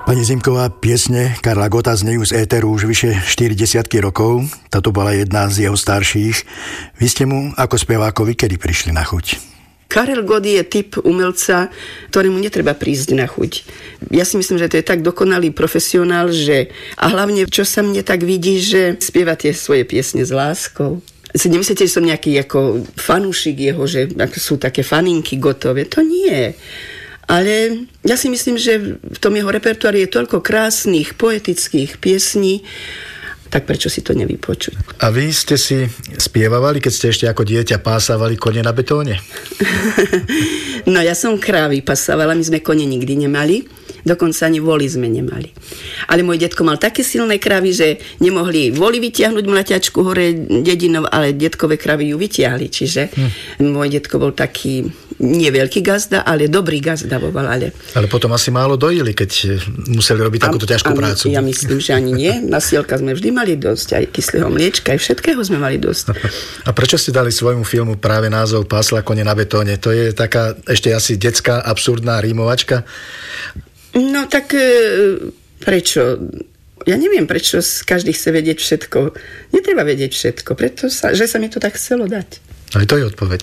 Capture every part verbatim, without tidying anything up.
Pani Zimková, piesne Karla Gotta znejú z éteru už vyše štyri desiatky rokov. Táto bola jedna z jeho starších. Vy ste mu ako spevákovi kedy prišli na chuť? Karel Gott je typ umelca, ktorému netreba prísť na chuť. Ja si myslím, že to je tak dokonalý profesionál, že a hlavne, čo sa mne tak vidí, že spieva tie svoje piesne s láskou. Si nemyslíte, že som nejaký ako fanúšik jeho, že sú také faninky Gottové? To nie. Ale ja si myslím, že v tom jeho repertoári je toľko krásnych, poetických piesní, tak prečo si to nevypočuť? A vy ste si spievavali, keď ste ešte ako dieťa pásávali kone na betóne? No ja som krávy pasávala, my sme kone nikdy nemali, dokonca ani voly sme nemali. Ale môj detko mal také silné kravy, že nemohli voly vytiahnuť mlaťačku hore dedinov, ale detkové kravy ju vytiahli. Čiže hm. môj detko bol taký nie veľký gazda, ale dobrý gazda vo Valale. Ale potom asi málo dojili, keď museli robiť takúto ťažkú a, prácu. Ja myslím, že ani nie. Na sielka sme vždy mali dosť, aj kyslého mliečka, aj všetkého sme mali dosť. A prečo ste dali svojmu filmu práve názov Pásla kone na betóne? To je taká ešte asi detská, absurdná rímovačka? No tak e, prečo? Ja neviem, prečo každý chce vedieť všetko. Netreba vedieť všetko, preto sa, že sa mi to tak chcelo dať. Ale to je odpoveď.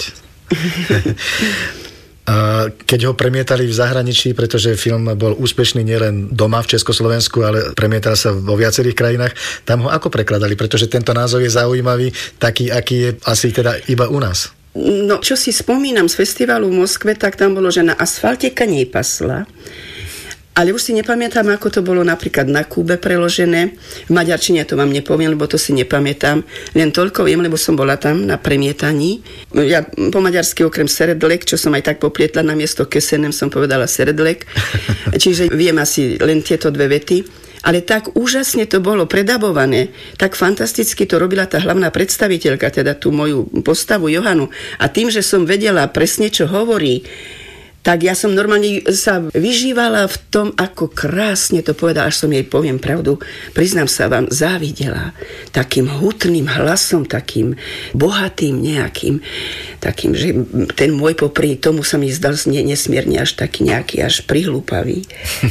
A keď ho premietali v zahraničí, pretože film bol úspešný nielen doma v Československu, ale premietal sa vo viacerých krajinách, tam ho ako prekladali? Pretože tento názov je zaujímavý, taký, aký je asi teda iba u nás. No, čo si spomínam z festivalu v Moskve, tak tam bolo, že na asfalte kanej pasla. Ale už si nepamätám, ako to bolo napríklad na Kube preložené. V maďarčine to vám nepoviem, lebo to si nepamätám. Len toľko viem, lebo som bola tam na premietaní. Ja po maďarsky okrem seredlek, čo som aj tak poplietla na miesto kesenem, som povedala seredlek. Čiže viem asi len tieto dve vety. Ale tak úžasne to bolo predabované, tak fantasticky to robila tá hlavná predstaviteľka, teda tú moju postavu Johanu. A tým, že som vedela presne, čo hovorí, tak ja som normálne sa vyžívala v tom, ako krásne to povedala, až som jej, poviem pravdu, priznám sa vám, závidela takým hutným hlasom, takým bohatým nejakým, takým, že ten môj popri tomu sa mi zdal nesmierne až taký nejaký, až prihlúpavý.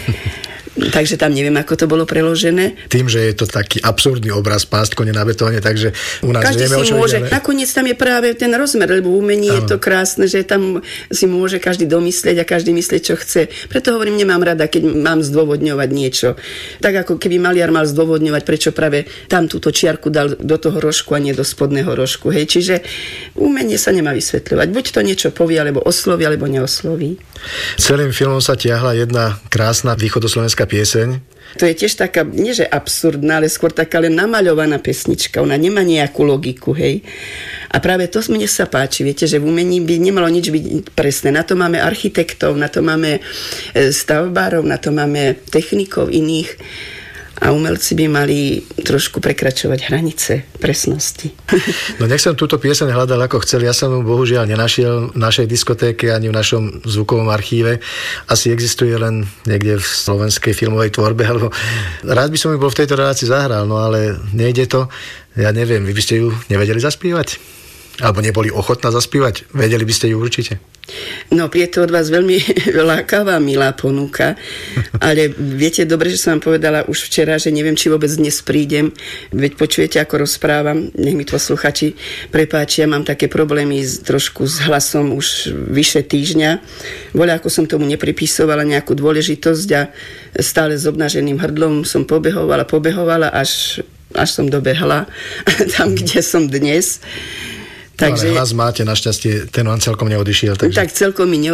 Takže tam neviem, ako to bolo preložené. Tým, že je to taký absurdný obraz pásť kone na betóne, takže u nás každý vieme, si o čo môže, ide, ale... nakoniec tam je práve ten rozmer, lebo v umení je to krásne, že tam si môže každý domyslieť a každý myslieť, čo chce. Preto hovorím, nemám rada, keď mám zdôvodňovať niečo. Tak ako keby maliar mal zdôvodňovať, prečo práve tam túto čiarku dal do toho rožku a nie do spodného rožku. Hej. Čiže umenie sa nemá vysvetľovať. Buď to niečo povie, alebo osloví, alebo neosloví. Celým filmom sa tiahla jedna krásna východoslovenská pieseň. To je tiež taká, nie že absurdná, ale skôr taká len namaľovaná pesnička. Ona nemá nejakú logiku, hej. A práve to mne sa páči, viete, že v umení by nemalo nič byť presné. Na to máme architektov, na to máme stavbárov, na to máme technikov iných. A umelci by mali trošku prekračovať hranice presnosti. No nech som túto pieseň hľadal ako chcel, ja som ju bohužiaľ nenašiel v našej diskotéke ani v našom zvukovom archíve. Asi existuje len niekde v slovenskej filmovej tvorbe, alebo rád by som ju bol v tejto relácii zahral, no ale nejde to. Ja neviem, vy by ste ju nevedeli zaspievať? Alebo neboli ochotná zaspívať? Vedeli by ste ju určite? No, je to od vás veľmi lákavá, milá ponuka, ale viete dobre, že som vám povedala už včera, že neviem, či vôbec dnes prídem, veď počujete, ako rozprávam, nech mi posluchači prepáčia, mám také problémy s, trošku s hlasom už vyše týždňa. Voľa, ako som tomu nepripisovala nejakú dôležitosť a stále s obnaženým hrdlom som pobehovala, pobehovala, až, až som dobehla tam, kde som dnes. Takže, no, ale hlas máte, našťastie, ten vám celkom neodišiel. Takže... Tak celkom mi